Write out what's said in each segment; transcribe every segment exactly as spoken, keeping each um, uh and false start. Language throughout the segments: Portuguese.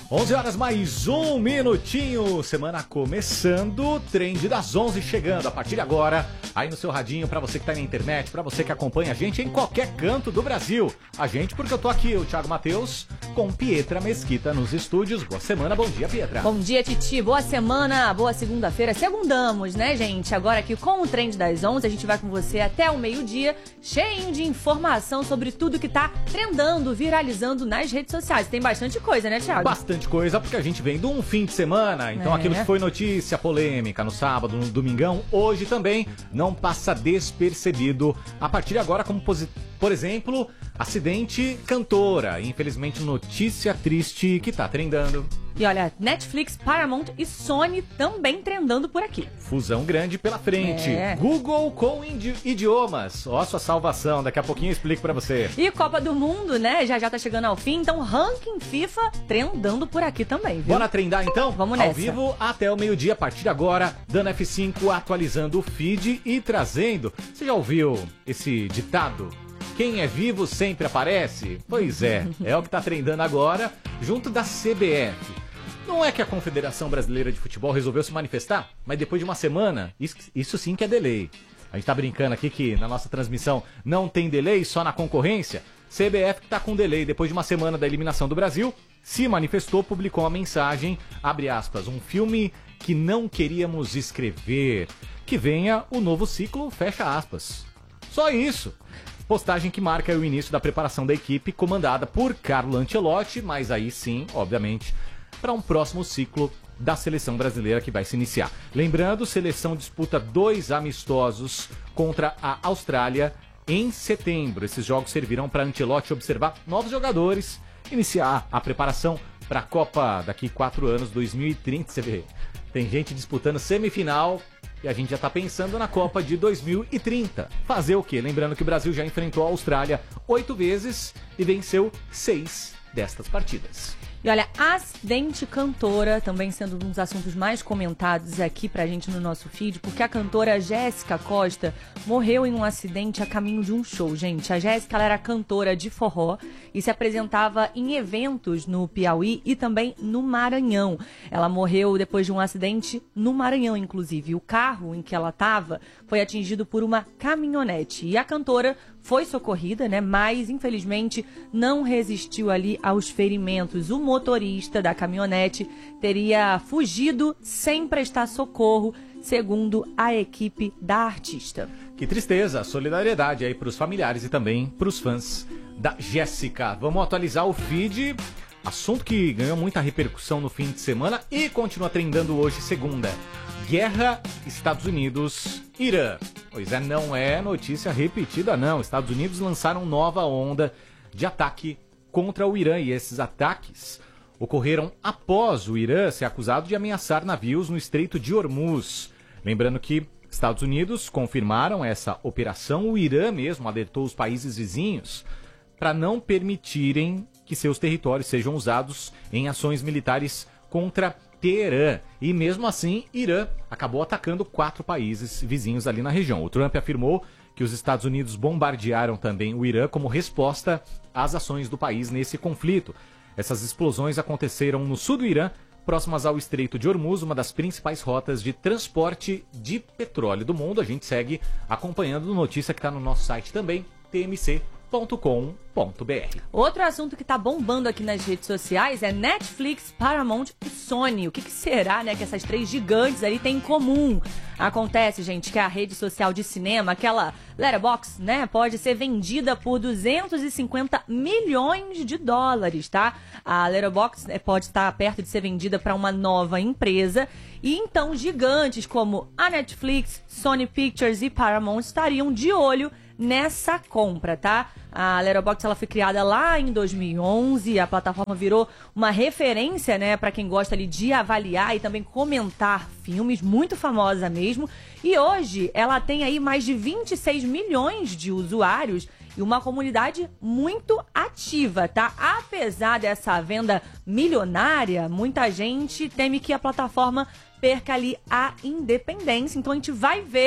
onze horas mais um minutinho, semana começando, Trend das onze chegando a partir de agora, aí no seu radinho, pra você que tá na internet, pra você que acompanha a gente em qualquer canto do Brasil. A gente, porque eu tô aqui, o Thiago Matheus, com Pietra Mesquita nos estúdios. Boa semana, bom dia, Pietra. Bom dia, Titi, boa semana, boa segunda-feira, segundamos, né, gente? Agora aqui com o Trend das onze, a gente vai com você até o meio-dia, cheio de informação sobre tudo que tá trendando, viralizando nas redes sociais. Tem bastante coisa, né, Thiago? Bastante coisa, porque a gente vem de um fim de semana, então É. aquilo que foi notícia, polêmica no sábado, no domingão, hoje também não passa despercebido. A partir de agora, como posi- por exemplo, acidente cantora, infelizmente notícia triste que tá trendando. E olha, Netflix, Paramount e Sony também trendando por aqui. Fusão grande pela frente. É. Google com indi- idiomas. Ó, sua salvação, daqui a pouquinho eu explico pra você. E Copa do Mundo, né? Já já tá chegando ao fim, então ranking FIFA trendando por aqui também, viu? Bora trendar então? Vamos Ao nessa. vivo até o meio-dia, a partir de agora, dando F cinco, atualizando o feed e trazendo. Você já ouviu esse ditado? Quem é vivo sempre aparece? Pois é, é o que tá trendando agora, junto da C B F. Não é que a Confederação Brasileira de Futebol resolveu se manifestar, mas depois de uma semana, isso, isso sim que é delay. A gente tá brincando aqui que na nossa transmissão não tem delay, só na concorrência. C B F que tá com delay depois de uma semana da eliminação do Brasil, se manifestou, publicou uma mensagem, abre aspas, um filme que não queríamos escrever, que venha o novo ciclo, fecha aspas. Só isso. Postagem que marca o início da preparação da equipe comandada por Carlo Ancelotti, mas aí sim, obviamente, para um próximo ciclo da seleção brasileira que vai se iniciar. Lembrando, seleção disputa dois amistosos contra a Austrália em setembro. Esses jogos servirão para Ancelotti observar novos jogadores, iniciar a preparação para a Copa daqui quatro anos, dois mil e trinta, você vê. Tem gente disputando semifinal e a gente já está pensando na Copa de dois mil e trinta. Fazer o quê? Lembrando que o Brasil já enfrentou a Austrália oito vezes e venceu seis destas partidas. E olha, acidente cantora também sendo um dos assuntos mais comentados aqui pra gente no nosso feed, porque a cantora Jéssica Costa morreu em um acidente a caminho de um show, gente. A Jéssica, ela era cantora de forró e se apresentava em eventos no Piauí e também no Maranhão. Ela morreu depois de um acidente no Maranhão, inclusive. O carro em que ela estava foi atingido por uma caminhonete e a cantora foi socorrida, né? Mas, infelizmente, não resistiu ali aos ferimentos. O motorista da caminhonete teria fugido sem prestar socorro, segundo a equipe da artista. Que tristeza, solidariedade aí pros familiares e também pros fãs da Jéssica. Vamos atualizar o feed, assunto que ganhou muita repercussão no fim de semana e continua trendando hoje, segunda. Guerra Estados Unidos-Irã. Pois é, não é notícia repetida não. Estados Unidos lançaram nova onda de ataque contra o Irã e esses ataques ocorreram após o Irã ser acusado de ameaçar navios no Estreito de Hormuz. Lembrando que Estados Unidos confirmaram essa operação, o Irã mesmo alertou os países vizinhos para não permitirem que seus territórios sejam usados em ações militares contra Teherã. E mesmo assim, Irã acabou atacando quatro países vizinhos ali na região. O Trump afirmou que os Estados Unidos bombardearam também o Irã como resposta às ações do país nesse conflito. Essas explosões aconteceram no sul do Irã, próximas ao Estreito de Hormuz, uma das principais rotas de transporte de petróleo do mundo. A gente segue acompanhando notícia que está no nosso site também, t m c ponto com ponto b r. Outro assunto que tá bombando aqui nas redes sociais é Netflix, Paramount e Sony. O que, que será, né, que essas três gigantes aí têm em comum? Acontece, gente, que a rede social de cinema, aquela Letterboxd, né, pode ser vendida por duzentos e cinquenta milhões de dólares, tá? A Letterboxd pode estar perto de ser vendida para uma nova empresa. E então gigantes como a Netflix, Sony Pictures e Paramount estariam de olho nessa compra, tá? A Letterboxd, ela foi criada lá em dois mil e onze, a plataforma virou uma referência, né, para quem gosta ali de avaliar e também comentar filmes, muito famosa mesmo. E hoje ela tem aí mais de vinte e seis milhões de usuários e uma comunidade muito ativa, tá? Apesar dessa venda milionária, muita gente teme que a plataforma perca ali a independência. Então a gente vai ver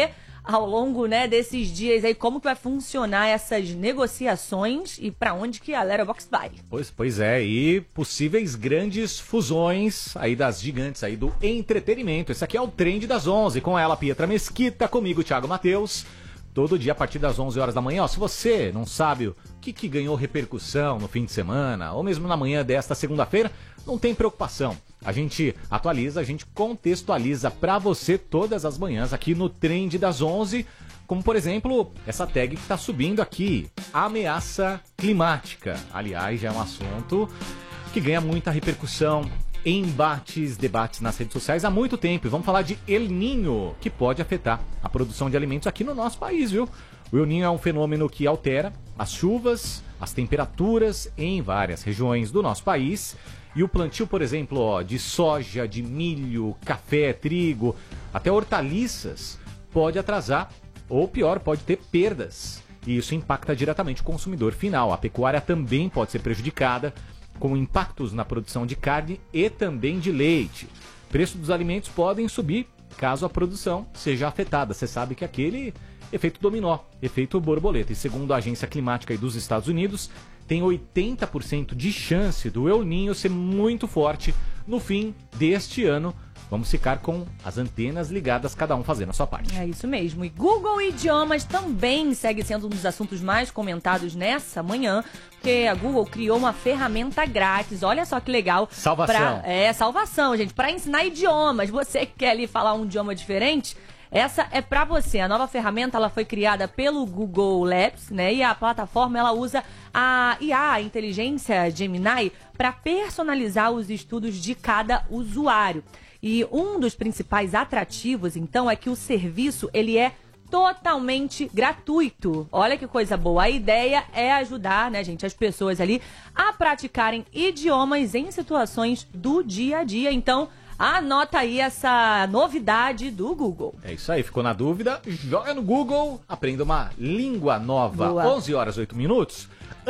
ao longo, né, desses dias aí, como que vai funcionar essas negociações e para onde que a Letterboxd vai. Pois, pois é, e possíveis grandes fusões aí das gigantes aí do entretenimento. Esse aqui é o Trend das onze, com ela, Pietra Mesquita, comigo, Thiago Matheus. Todo dia a partir das onze horas da manhã. Ó, se você não sabe o que, que ganhou repercussão no fim de semana, ou mesmo na manhã desta segunda-feira, não tem preocupação. A gente atualiza, a gente contextualiza para você todas as manhãs aqui no Trend das onze, como por exemplo, essa tag que está subindo aqui, ameaça climática. Aliás, já é um assunto que ganha muita repercussão, embates, debates nas redes sociais há muito tempo. E vamos falar de El Niño, que pode afetar a produção de alimentos aqui no nosso país, viu? O El Niño é um fenômeno que altera as chuvas, as temperaturas em várias regiões do nosso país. E o plantio, por exemplo, ó, de soja, de milho, café, trigo, até hortaliças, pode atrasar, ou pior, pode ter perdas. E isso impacta diretamente o consumidor final. A pecuária também pode ser prejudicada, com impactos na produção de carne e também de leite. O preço dos alimentos podem subir caso a produção seja afetada. Você sabe que aquele efeito dominó, efeito borboleta. E segundo a Agência Climática dos Estados Unidos, tem oitenta por cento de chance do El Niño ser muito forte no fim deste ano. Vamos ficar com as antenas ligadas, cada um fazendo a sua parte. É isso mesmo. E Google Idiomas também segue sendo um dos assuntos mais comentados nessa manhã, porque a Google criou uma ferramenta grátis. Olha só que legal. Salvação. Pra, é, salvação, gente. Para ensinar idiomas. Você que quer ali falar um idioma diferente, essa é para você. A nova ferramenta, ela foi criada pelo Google Labs, né? E a plataforma, ela usa a I A, a inteligência Gemini, para personalizar os estudos de cada usuário. E um dos principais atrativos, então, é que o serviço, ele é totalmente gratuito. Olha que coisa boa. A ideia é ajudar, né, gente, as pessoas ali a praticarem idiomas em situações do dia a dia. Então, anota aí essa novidade do Google. É isso aí, ficou na dúvida? Joga no Google, aprenda uma língua nova. Boa. onze horas, oito minutos.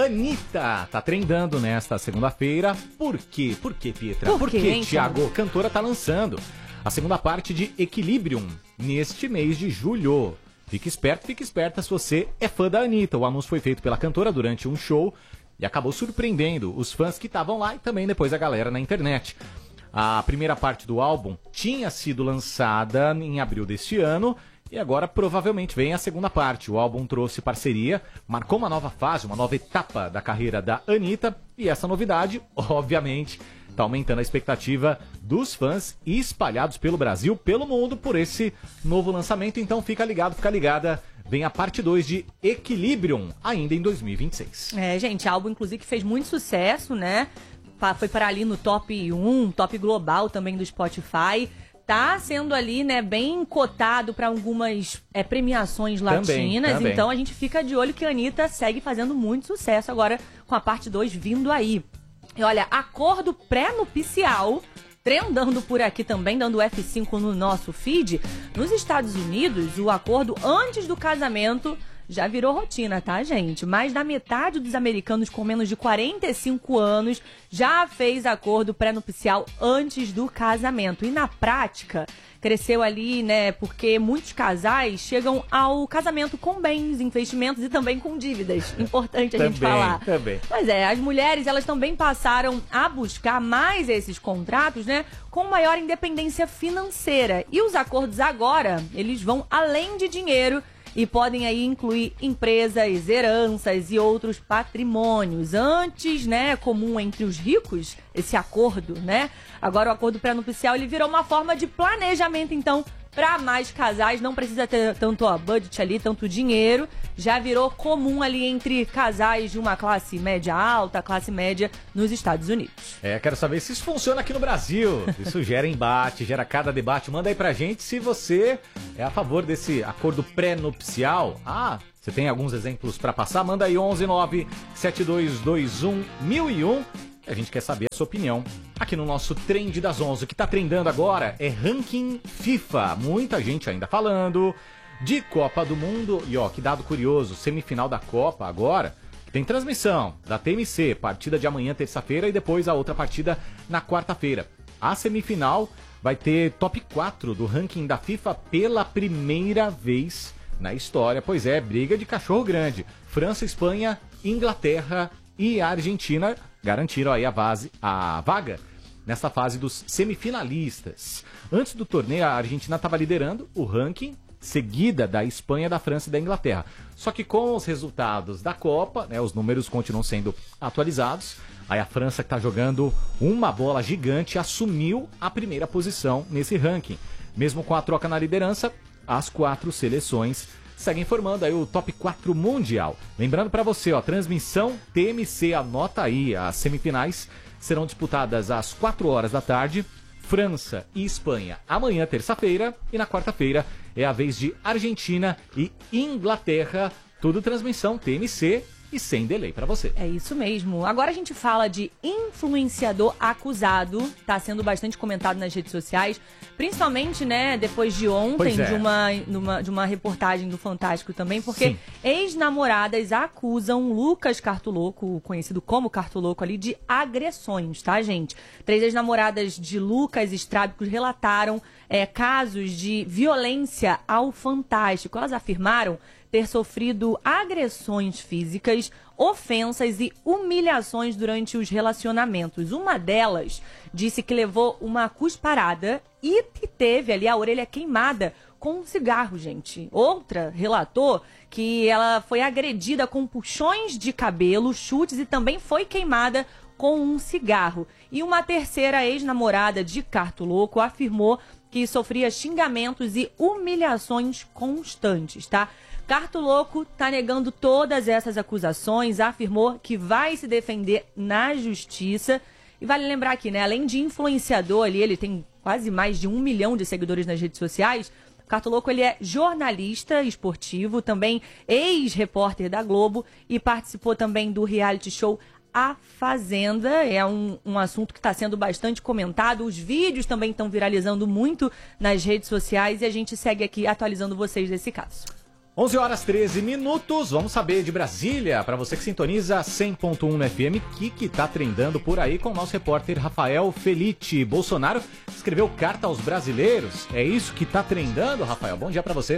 Anitta tá trendando nesta segunda-feira. Por quê? Por quê, Pietra? Por Porque, quê, hein, Thiago, cantora tá lançando a segunda parte de Equilibrium neste mês de julho. Fique esperto, fique esperta se você é fã da Anitta. O anúncio foi feito pela cantora durante um show e acabou surpreendendo os fãs que estavam lá e também depois a galera na internet. A primeira parte do álbum tinha sido lançada em abril deste ano e agora provavelmente vem a segunda parte. O álbum trouxe parceria, marcou uma nova fase, uma nova etapa da carreira da Anitta e essa novidade, obviamente, está aumentando a expectativa dos fãs espalhados pelo Brasil, pelo mundo, por esse novo lançamento. Então fica ligado, fica ligada. Vem a parte dois de Equilibrium, ainda em dois mil e vinte e seis. É, gente, álbum inclusive que fez muito sucesso, né? Foi para ali no top um, top global também do Spotify. Tá sendo ali, né, bem cotado para algumas é, premiações latinas. Também, também. Então a gente fica de olho que a Anitta segue fazendo muito sucesso agora com a parte dois vindo aí. E olha, acordo pré-nupcial, trendando por aqui também, dando F cinco no nosso feed. Nos Estados Unidos, o acordo antes do casamento já virou rotina, tá, gente? Mais da metade dos americanos com menos de quarenta e cinco anos já fez acordo pré-nupcial antes do casamento. E na prática, cresceu ali, né, porque muitos casais chegam ao casamento com bens, investimentos e também com dívidas. Importante a gente Também, falar. também. Mas é, as mulheres, elas também passaram a buscar mais esses contratos, né, com maior independência financeira. E os acordos agora, eles vão além de dinheiro e podem aí incluir empresas, heranças e outros patrimônios. Antes, né, comum entre os ricos, esse acordo, né? Agora o acordo pré-nupcial, ele virou uma forma de planejamento, então, para mais casais. Não precisa ter tanto, ó, budget ali, tanto dinheiro. Já virou comum ali entre casais de uma classe média alta, classe média nos Estados Unidos. É, quero saber se isso funciona aqui no Brasil. Isso gera embate, gera cada debate. Manda aí pra gente se você é a favor desse acordo pré-nupcial. Ah, você tem alguns exemplos pra passar? Manda aí onze nove sete dois dois um mil e um. A gente quer saber a sua opinião aqui no nosso Trend das onze. O que tá trendando agora é ranking FIFA. Muita gente ainda falando de Copa do Mundo. E ó, que dado curioso, semifinal da Copa agora tem transmissão da T M C, partida de amanhã, terça-feira, e depois a outra partida na quarta-feira. A semifinal vai ter top quatro do ranking da FIFA pela primeira vez na história. Pois é, briga de cachorro grande. França, Espanha, Inglaterra e Argentina garantiram aí a, base, a vaga nessa fase dos semifinalistas. Antes do torneio, a Argentina estava liderando o ranking, seguida da Espanha, da França e da Inglaterra. Só que com os resultados da Copa, né, os números continuam sendo atualizados. Aí a França, que está jogando uma bola gigante, assumiu a primeira posição nesse ranking. Mesmo com a troca na liderança, as quatro seleções seguem formando aí o top quatro mundial. Lembrando para você, ó, transmissão T M C, anota aí, as semifinais serão disputadas às quatro horas da tarde, França e Espanha amanhã, terça-feira, e na quarta-feira é a vez de Argentina e Inglaterra, tudo transmissão T M C e sem delay para você. É isso mesmo. Agora a gente fala de influenciador acusado, tá sendo bastante comentado nas redes sociais, principalmente, né, depois de ontem, é. de, uma, numa, de uma reportagem do Fantástico também, porque Sim. ex-namoradas acusam Lucas Cartoloco, conhecido como Cartoloco ali, de agressões, tá, gente? Três ex-namoradas de Lucas Estrábicos relataram é, casos de violência ao Fantástico. Elas afirmaram ter sofrido agressões físicas, ofensas e humilhações durante os relacionamentos. Uma delas disse que levou uma cusparada e que teve ali a orelha queimada com um cigarro, gente. Outra relatou que ela foi agredida com puxões de cabelo, chutes e também foi queimada com um cigarro. E uma terceira ex-namorada de Cartoloco afirmou que sofria xingamentos e humilhações constantes, tá? Cartoloco tá negando todas essas acusações, afirmou que vai se defender na justiça. E vale lembrar aqui, né? Além de influenciador ali, ele tem quase mais de um milhão de seguidores nas redes sociais. Cartoloco, ele é jornalista esportivo, também ex-repórter da Globo e participou também do reality show A Fazenda. É um, um assunto que está sendo bastante comentado. Os vídeos também estão viralizando muito nas redes sociais e a gente segue aqui atualizando vocês desse caso. onze horas e treze minutos, vamos saber de Brasília, para você que sintoniza cem ponto um no F M, o que que tá trendando por aí com o nosso repórter Rafael Felitti. Bolsonaro escreveu carta aos brasileiros, é isso que tá trendando, Rafael? Bom dia para você.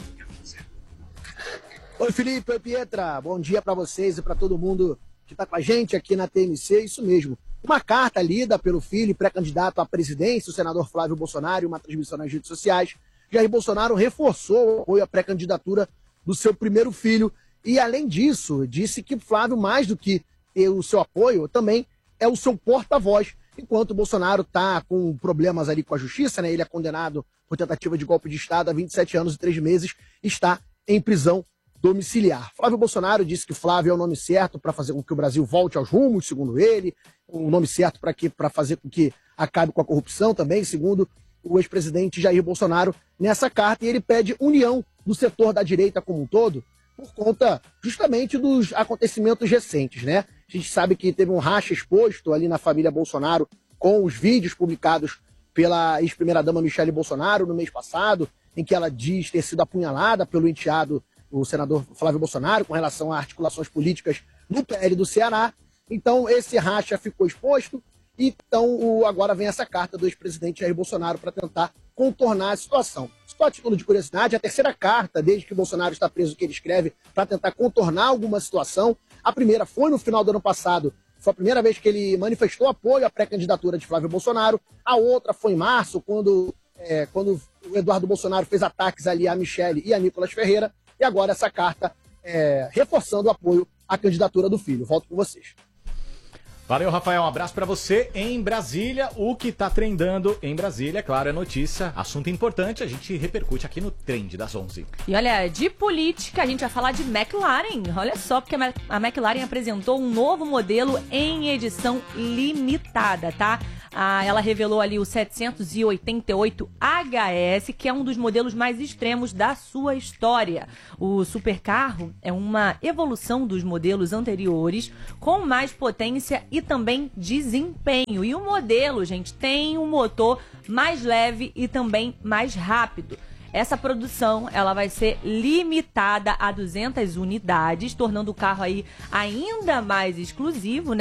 Oi Felipe, oi Pietra, bom dia para vocês e para todo mundo que tá com a gente aqui na T M C, isso mesmo. Uma carta lida pelo filho pré-candidato à presidência, o senador Flávio Bolsonaro, uma transmissão nas redes sociais. Jair Bolsonaro reforçou o apoio à pré-candidatura do seu primeiro filho e, além disso, disse que Flávio, mais do que ter o seu apoio, também é o seu porta-voz, enquanto o Bolsonaro está com problemas ali com a justiça, né? Ele é condenado por tentativa de golpe de Estado há vinte e sete anos e três meses, está em prisão domiciliar. Flávio Bolsonaro disse que Flávio é o nome certo para fazer com que o Brasil volte aos rumos, segundo ele, o nome certo para fazer com que acabe com a corrupção também, segundo o ex-presidente Jair Bolsonaro nessa carta, e ele pede união do setor da direita como um todo, por conta justamente dos acontecimentos recentes, né? A gente sabe que teve um racha exposto ali na família Bolsonaro com os vídeos publicados pela ex-primeira-dama Michele Bolsonaro no mês passado, em que ela diz ter sido apunhalada pelo enteado, o senador Flávio Bolsonaro, com relação a articulações políticas no P L do Ceará. Então esse racha ficou exposto. Então, o, agora vem essa carta do ex-presidente Jair Bolsonaro para tentar contornar a situação. Só a título de curiosidade, a terceira carta, desde que Bolsonaro está preso, que ele escreve para tentar contornar alguma situação. A primeira foi no final do ano passado, foi a primeira vez que ele manifestou apoio à pré-candidatura de Flávio Bolsonaro. A outra foi em março, quando, é, quando o Eduardo Bolsonaro fez ataques ali a Michele e a Nicolas Ferreira. E agora essa carta é, reforçando o apoio à candidatura do filho. Volto com vocês. Valeu, Rafael. Um abraço pra você em Brasília. O que tá trendando em Brasília, claro, é notícia, assunto importante, a gente repercute aqui no Trend das onze. E olha, de política, a gente vai falar de McLaren. Olha só, porque a McLaren apresentou um novo modelo em edição limitada, tá? Ah, ela revelou ali o setecentos e oitenta e oito H S, que é um dos modelos mais extremos da sua história. O supercarro é uma evolução dos modelos anteriores, com mais potência e também desempenho. E o modelo, gente, tem um motor mais leve e também mais rápido. Essa produção, ela vai ser limitada a duzentas unidades, tornando o carro aí ainda mais exclusivo, né?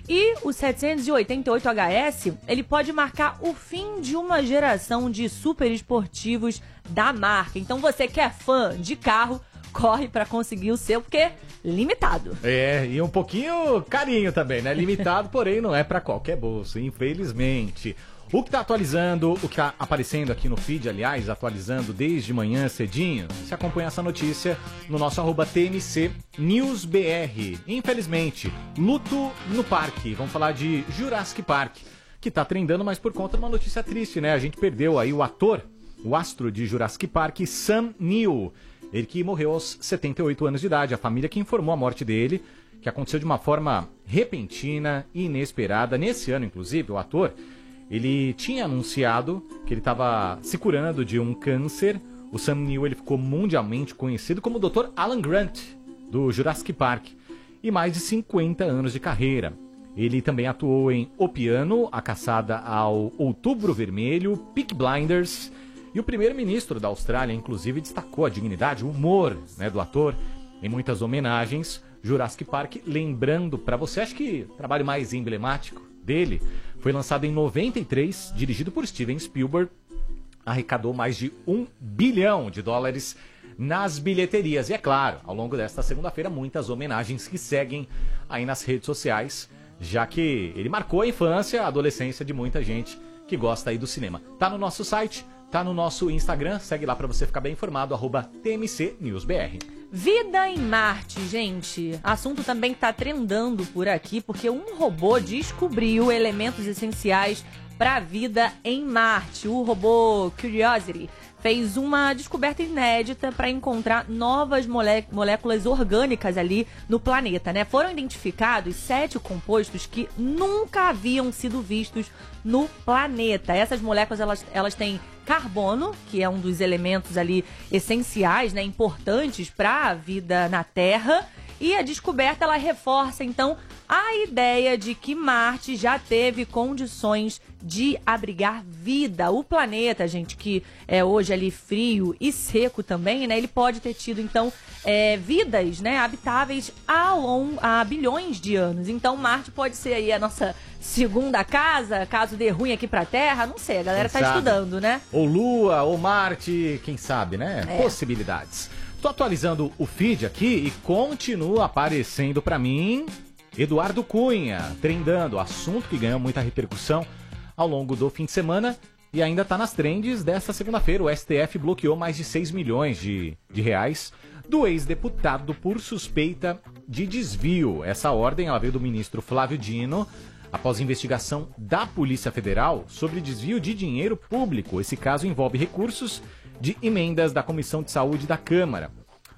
E o setecentos e oitenta e oito H S, ele pode marcar o fim de uma geração de super esportivos da marca. Então você que é fã de carro, corre para conseguir o seu, porque é limitado. É, e um pouquinho carinho também, né? Limitado, porém não é para qualquer bolso, infelizmente. O que tá atualizando, o que tá aparecendo aqui no feed, aliás, atualizando desde manhã cedinho, você acompanha essa notícia no nosso arroba T M C News B R. Infelizmente, luto no parque. Vamos falar de Jurassic Park, que tá trendando, mas por conta de uma notícia triste, né? A gente perdeu aí o ator, o astro de Jurassic Park, Sam Neill. Ele que morreu aos setenta e oito anos de idade. A família que informou a morte dele, que aconteceu de uma forma repentina e inesperada. Nesse ano, inclusive, o ator, ele tinha anunciado que ele estava se curando de um câncer. O Sam Neill, ele ficou mundialmente conhecido como o doutor Alan Grant, do Jurassic Park, e mais de cinquenta anos de carreira. Ele também atuou em O Piano, A Caçada ao Outubro Vermelho, Peaky Blinders. E o primeiro-ministro da Austrália, inclusive, destacou a dignidade, o humor, né, do ator em muitas homenagens. Jurassic Park, lembrando para você, acho que o trabalho mais emblemático dele foi lançado em noventa e três, dirigido por Steven Spielberg, arrecadou mais de um bilhão de dólares nas bilheterias. E é claro, ao longo desta segunda-feira, muitas homenagens que seguem aí nas redes sociais, já que ele marcou a infância, a adolescência de muita gente que gosta aí do cinema. Tá no nosso site, tá no nosso Instagram, segue lá para você ficar bem informado, arroba T M C News B R. Vida em Marte, gente. Assunto também que tá trendando por aqui, porque um robô descobriu elementos essenciais para a vida em Marte. O robô Curiosity fez uma descoberta inédita para encontrar novas molé- moléculas orgânicas ali no planeta, né? Foram identificados sete compostos que nunca haviam sido vistos no planeta. Essas moléculas, elas, elas têm carbono, que é um dos elementos ali essenciais, né, importantes para a vida na Terra. E a descoberta, ela reforça, então, a ideia de que Marte já teve condições de abrigar vida. O planeta, gente, que é hoje ali frio e seco também, né? Ele pode ter tido, então, é, vidas, né, habitáveis há, long, há bilhões de anos. Então, Marte pode ser aí a nossa segunda casa, caso dê ruim aqui pra Terra. Não sei, a galera Quem tá sabe? estudando, né? Ou Lua, ou Marte, quem sabe, né? É. Possibilidades. Tô atualizando o feed aqui e continua aparecendo pra mim Eduardo Cunha, trendando, assunto que ganhou muita repercussão ao longo do fim de semana e ainda tá nas trends desta segunda-feira. O S T F bloqueou mais de seis milhões de, de reais do ex-deputado por suspeita de desvio. Essa ordem, ela veio do ministro Flávio Dino após investigação da Polícia Federal sobre desvio de dinheiro público. Esse caso envolve recursos de emendas da Comissão de Saúde da Câmara.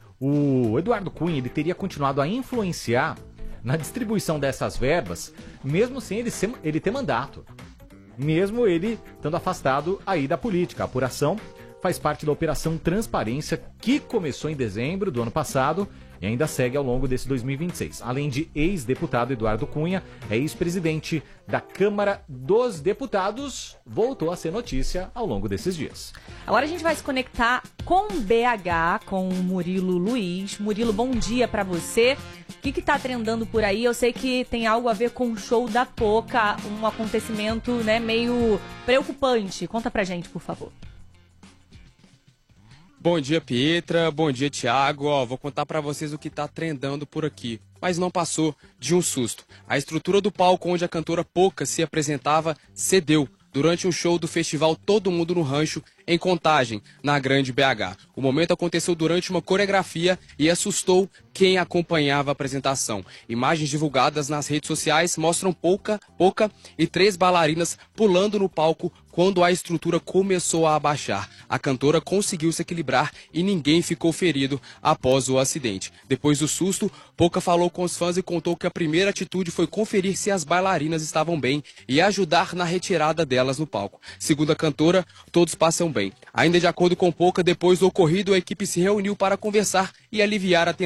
O Eduardo Cunha, ele teria continuado a influenciar na distribuição dessas verbas, mesmo sem ele, ser, ele ter mandato. Mesmo ele estando afastado aí da política. A apuração faz parte da Operação Transparência, que começou em dezembro do ano passado e ainda segue ao longo desse dois mil e vinte e seis. Além de ex-deputado Eduardo Cunha, é ex-presidente da Câmara dos Deputados, voltou a ser notícia ao longo desses dias. Agora a gente vai se conectar com B H, com o Murilo Luiz. Murilo, bom dia pra você. O que que tá trendando por aí? Eu sei que tem algo a ver com o show da Poca, um acontecimento, né, meio preocupante. Conta pra gente, por favor. Bom dia, Pietra. Bom dia, Thiago. Ó, vou contar pra vocês o que tá trendando por aqui. Mas não passou de um susto. A estrutura do palco onde a cantora Poca se apresentava cedeu durante um show do festival Todo Mundo no Rancho, em Contagem, na Grande B H. O momento aconteceu durante uma coreografia e assustou quem acompanhava a apresentação. Imagens divulgadas nas redes sociais mostram Poca, Poca e três bailarinas pulando no palco quando a estrutura começou a abaixar. A cantora conseguiu se equilibrar e ninguém ficou ferido após o acidente. Depois do susto, Poca falou com os fãs e contou que a primeira atitude foi conferir se as bailarinas estavam bem e ajudar na retirada delas no palco. Segundo a cantora, todos passam bem. Ainda de acordo com Poca, depois do ocorrido, a equipe se reuniu para conversar e aliviar a tensão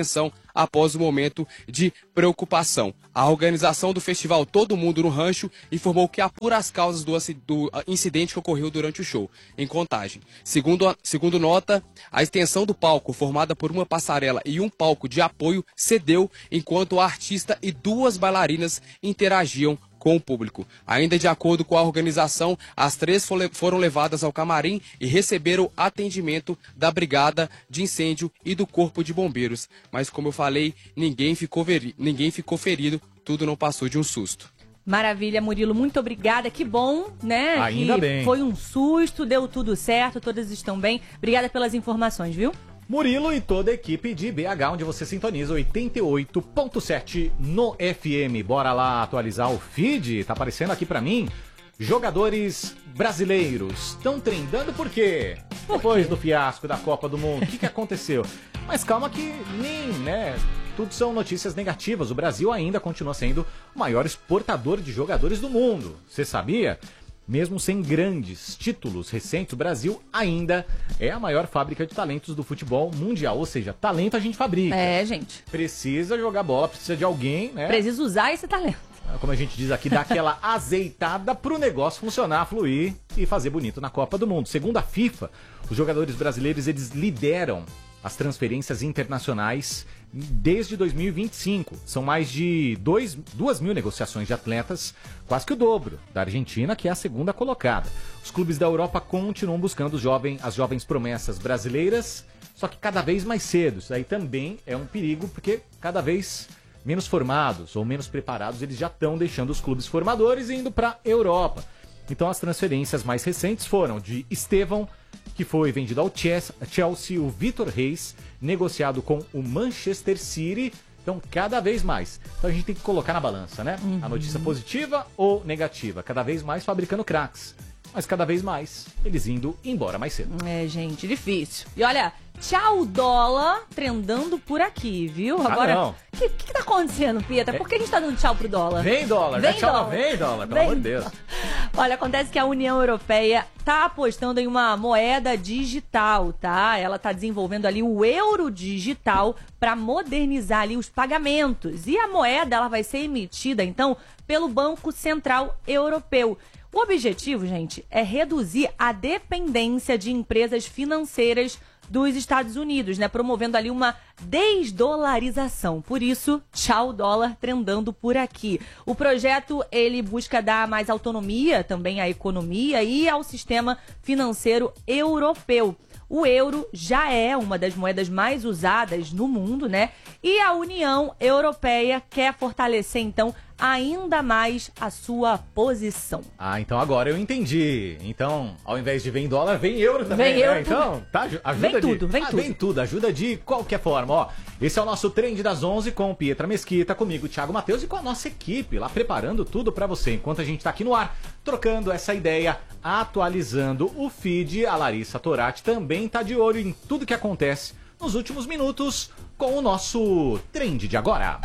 após o momento de preocupação. A organização do festival Todo Mundo no Rancho informou que apura as causas do, do incidente que ocorreu durante o show, em Contagem. Segundo, a, segundo nota, a extensão do palco, formada por uma passarela e um palco de apoio, cedeu enquanto o artista e duas bailarinas interagiam com o público. Ainda de acordo com a organização, as três foram levadas ao camarim e receberam atendimento da Brigada de Incêndio e do Corpo de Bombeiros. Mas, como eu falei, ninguém ficou, veri- ninguém ficou ferido, tudo não passou de um susto. Maravilha, Murilo, muito obrigada, que bom, né? Ainda que bem. Foi um susto, deu tudo certo, todas estão bem. Obrigada pelas informações, viu? Murilo e toda a equipe de B H, onde você sintoniza oitenta e oito ponto sete no F M. Bora lá atualizar o feed, tá aparecendo aqui pra mim. Jogadores brasileiros estão trendando por quê? Por Depois quê? do fiasco da Copa do Mundo, o que, que aconteceu? Mas calma que nem, né, tudo são notícias negativas. O Brasil ainda continua sendo o maior exportador de jogadores do mundo. Você sabia? Mesmo sem grandes títulos recentes, o Brasil ainda é a maior fábrica de talentos do futebol mundial. Ou seja, talento a gente fabrica. É, gente. Precisa jogar bola, precisa de alguém, né? Precisa usar esse talento. Como a gente diz aqui, dar aquela azeitada pro negócio funcionar, fluir e fazer bonito na Copa do Mundo. Segundo a FIFA, os jogadores brasileiros, eles lideram as transferências internacionais desde dois mil e vinte e cinco. São mais de duas mil negociações de atletas, quase que o dobro da Argentina, que é a segunda colocada. Os clubes da Europa continuam buscando os jovem, as jovens promessas brasileiras, só que cada vez mais cedo. Isso aí também é um perigo, porque cada vez menos formados ou menos preparados, eles já estão deixando os clubes formadores e indo para a Europa. Então as transferências mais recentes foram de Estevão, que foi vendido ao Chelsea, o Vitor Reis, negociado com o Manchester City. Então, cada vez mais. Então, a gente tem que colocar na balança, né? Uhum. A notícia positiva ou negativa. Cada vez mais fabricando craques. Mas cada vez mais eles indo embora mais cedo. É, gente, difícil. E olha, tchau dólar trendando por aqui, viu? Ah, Agora, não. o que, que tá acontecendo, Pietra? Por que a gente tá dando tchau pro dólar? Vem dólar, Vem dá tchau, dólar. vem dólar, pelo Vem amor de Deus. Olha, acontece que a União Europeia tá apostando em uma moeda digital, tá? Ela tá desenvolvendo ali o euro digital para modernizar ali os pagamentos. E a moeda, ela vai ser emitida, então, pelo Banco Central Europeu. O objetivo, gente, é reduzir a dependência de empresas financeiras dos Estados Unidos, né? Promovendo ali uma desdolarização. Por isso, tchau dólar trendando por aqui. O projeto, ele busca dar mais autonomia também à economia e ao sistema financeiro europeu. O euro já é uma das moedas mais usadas no mundo, né? E a União Europeia quer fortalecer, então, ainda mais a sua posição. Ah, então agora eu entendi. Então, ao invés de vem dólar, vem euro também. Vem euro né? Então, tá, aju- ajuda Vem de... tudo, vem ah, tudo. Vem tudo, ajuda de qualquer forma. Ó, esse é o nosso Trend das onze com Pietra Mesquita, comigo, Thiago Matheus, e com a nossa equipe lá preparando tudo pra você. Enquanto a gente tá aqui no ar, trocando essa ideia, atualizando o feed, a Larissa Torati também tá de olho em tudo que acontece nos últimos minutos com o nosso Trend de agora.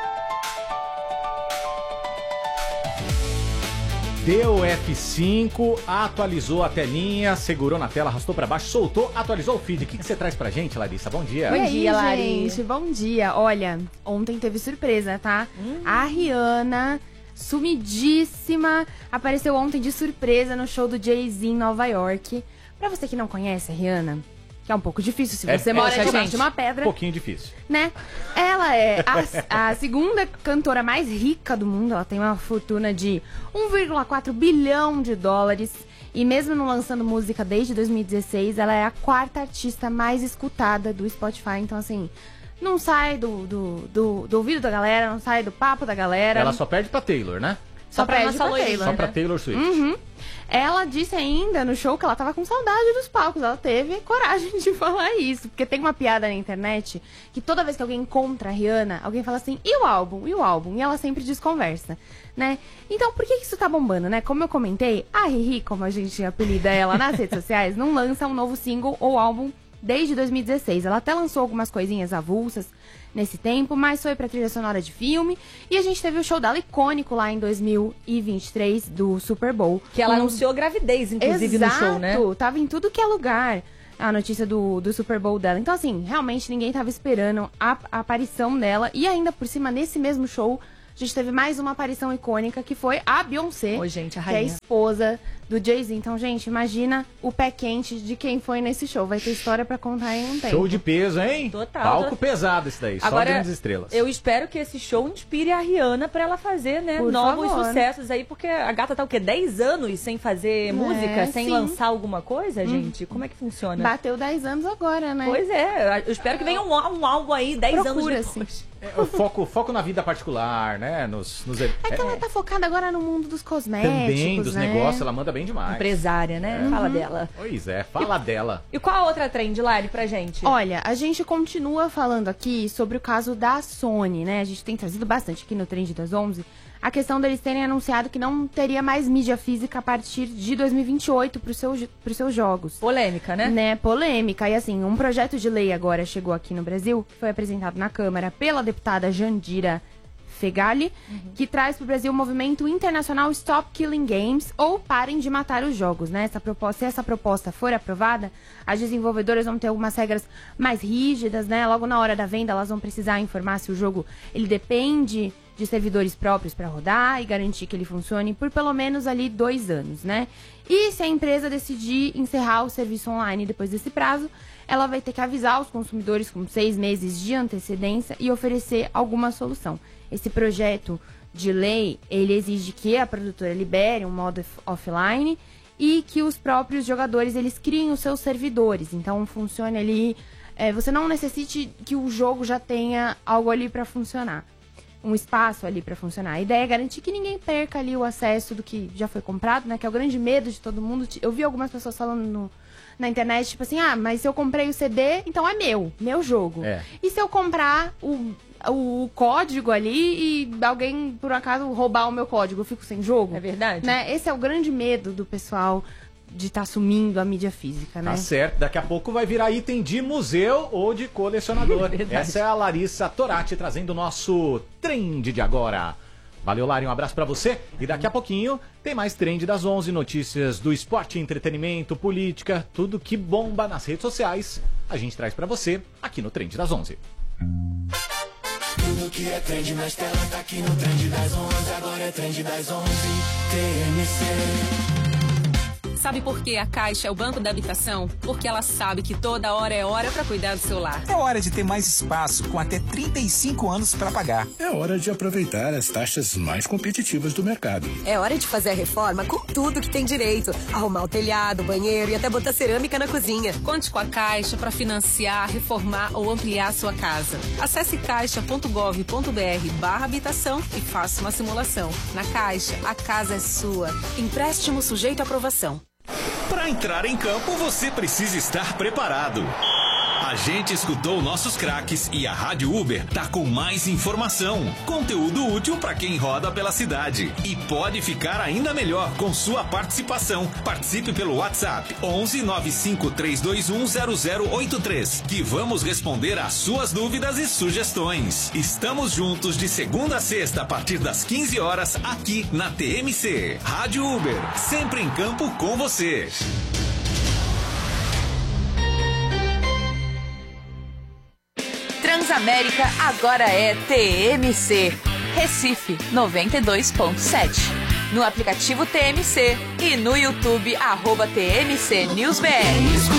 Deu F cinco, atualizou a telinha, segurou na tela, arrastou pra baixo, soltou, atualizou o feed. O que, que você traz pra gente, Larissa? Bom dia. Bom Bom dia, dia, Lari. gente. Bom dia. Olha, ontem teve surpresa, tá? Hum. A Rihanna, sumidíssima, apareceu ontem de surpresa no show do Jay-Z em Nova York. Pra você que não conhece a Rihanna, que é um pouco difícil se É- você é, mora gente, debaixo de uma pedra, Um pouquinho difícil. né? Ela é a, a segunda cantora mais rica do mundo. Ela tem uma fortuna de um vírgula quatro bilhão de dólares. E mesmo não lançando música desde dois mil e dezesseis, ela é a quarta artista mais escutada do Spotify. Então, assim, não sai do, do, do, do ouvido da galera, não sai do papo da galera. Ela só perde pra Taylor, né? só pra pede nossa pra loirinha, Taylor, Só né? pra Taylor Swift. Uhum. Ela disse ainda no show que ela tava com saudade dos palcos. Ela teve coragem de falar isso. Porque tem uma piada na internet que toda vez que alguém encontra a Rihanna, alguém fala assim, e o álbum? E o álbum? E ela sempre desconversa, né? Então, por que que isso tá bombando, né? Como eu comentei, a Riri, como a gente apelida ela nas redes sociais, não lança um novo single ou álbum desde dois mil e dezesseis. Ela até lançou algumas coisinhas avulsas nesse tempo, mas foi pra trilha sonora de filme. E a gente teve o show dela icônico lá em dois mil e vinte e três, do Super Bowl. Que ela Um- anunciou gravidez, inclusive, Exato, no show, né? tava em tudo que é lugar. a notícia do, do Super Bowl dela. Então, assim, realmente ninguém tava esperando a, a aparição dela. E ainda por cima, nesse mesmo show, a gente teve mais uma aparição icônica, que foi a Beyoncé, Oi, gente, a que é a rainha. esposa do Jay-Z. Então, gente, imagina o pé quente de quem foi nesse show. Vai ter história pra contar em um tempo. Show de peso, hein? Total, Palco total. pesado esse daí, Agora, só grandes estrelas. Eu espero que esse show inspire a Rihanna pra ela fazer, né, Por novos favor. sucessos aí, porque a gata tá o quê? dez anos sem fazer música, sem sim. lançar alguma coisa, gente? Como é que funciona? Bateu dez anos agora, né? Pois é, eu espero que venha um, um álbum aí dez anos Procura, depois. É, o foco, foco na vida particular, né? Nos, nos... É que ela tá focada agora no mundo dos cosméticos, também dos né? negócios, ela manda bem demais. Empresária, né? Fala dela. Pois é, fala dela. E qual a outra trend, Lari, pra gente? Olha, a gente continua falando aqui sobre o caso da Sony, né? A gente tem trazido bastante aqui no Trend das onze a questão deles terem anunciado que não teria mais mídia física a partir de dois mil e vinte e oito para os seus, pros seus jogos. Polêmica, né? Né, polêmica. E assim, um projeto de lei agora chegou aqui no Brasil, que foi apresentado na Câmara pela deputada Jandira Fegali, uhum. que traz para o Brasil o movimento internacional Stop Killing Games, ou Parem de Matar os Jogos, né? Essa proposta, se essa proposta for aprovada, as desenvolvedoras vão ter algumas regras mais rígidas, né? Logo na hora da venda, elas vão precisar informar se o jogo ele depende de servidores próprios para rodar e garantir que ele funcione por pelo menos ali dois anos, né? E se a empresa decidir encerrar o serviço online depois desse prazo, ela vai ter que avisar os consumidores com seis meses de antecedência e oferecer alguma solução. Esse projeto de lei, ele exige que a produtora libere um modo offline e que os próprios jogadores, eles criem os seus servidores. Então, funcione ali... É, você não necessite que o jogo já tenha algo ali para funcionar. Um espaço ali para funcionar. A ideia é garantir que ninguém perca ali o acesso do que já foi comprado, né? Que é o grande medo de todo mundo. Eu vi algumas pessoas falando no, na internet, tipo assim, ah, mas se eu comprei o C D, então é meu, meu jogo. É. E se eu comprar o, o código ali e alguém, por acaso, roubar o meu código, eu fico sem jogo? É verdade. Né? Esse é o grande medo do pessoal de estar tá assumindo a mídia física, né? Tá certo, daqui a pouco vai virar item de museu ou de colecionador. Essa é a Larissa Torati trazendo o nosso trend de agora. Valeu, Lari, um abraço pra você. E daqui a pouquinho tem mais trend das onze, notícias do esporte, entretenimento, política, tudo que bomba nas redes sociais. A gente traz pra você aqui no Trend das onze. Tudo que é trend nas telas tá aqui no Trend das onze. Agora é Trend das onze, T M C. Sabe por que a Caixa é o banco da habitação? Porque ela sabe que toda hora é hora para cuidar do seu lar. É hora de ter mais espaço, com até trinta e cinco anos para pagar. É hora de aproveitar as taxas mais competitivas do mercado. É hora de fazer a reforma com tudo que tem direito. Arrumar o telhado, o banheiro e até botar cerâmica na cozinha. Conte com a Caixa para financiar, reformar ou ampliar a sua casa. Acesse caixa ponto gov ponto br barra habitação e faça uma simulação. Na Caixa, a casa é sua. Empréstimo sujeito à aprovação. Para entrar em campo, você precisa estar preparado. A gente escutou nossos craques e a Rádio Uber tá com mais informação, conteúdo útil para quem roda pela cidade. E pode ficar ainda melhor com sua participação. Participe pelo WhatsApp onze nove cinco três dois um zero zero oito três, que vamos responder às suas dúvidas e sugestões. Estamos juntos de segunda a sexta a partir das quinze horas aqui na T M C. Rádio Uber, sempre em campo com você. Transamérica agora é T M C. Recife noventa e dois ponto sete. No aplicativo T M C e no YouTube, arroba T M C News B R.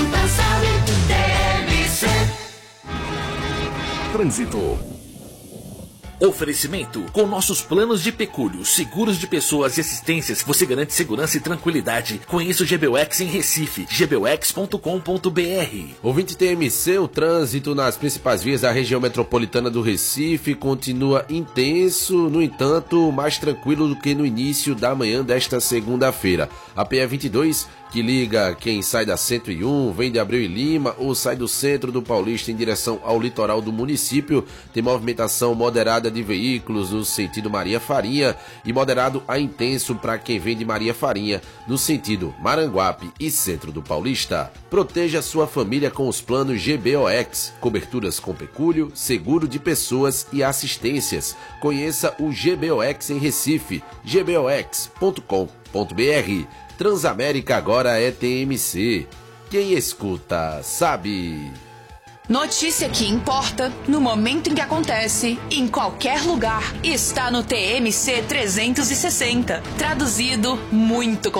Trânsito. Oferecimento: com nossos planos de pecúlio, seguros de pessoas e assistências, você garante segurança e tranquilidade. Conheça o G B U X em Recife, g b u x ponto com ponto b r. Ouvinte T M C, o trânsito nas principais vias da região metropolitana do Recife continua intenso, no entanto, mais tranquilo do que no início da manhã desta segunda-feira. A P E vinte e dois, que liga quem sai da cento e um, vem de Abreu e Lima ou sai do centro do Paulista em direção ao litoral do município, tem movimentação moderada de veículos no sentido Maria Farinha e moderado a intenso para quem vem de Maria Farinha no sentido Maranguape e centro do Paulista. Proteja sua família com os planos G B O X, coberturas com pecúlio, seguro de pessoas e assistências. Conheça o G B O X em Recife, g b o x ponto com ponto b r. Transamérica agora é T M C. Quem escuta, sabe. Notícia que importa, no momento em que acontece, em qualquer lugar, está no T M C trezentos e sessenta. Traduzido muito